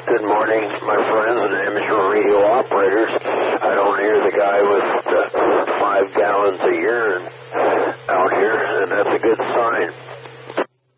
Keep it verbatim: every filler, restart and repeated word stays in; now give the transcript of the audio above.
Good morning, my friends and amateur radio operators. I don't hear the guy with uh, five gallons of urine out here, and that's a good sign.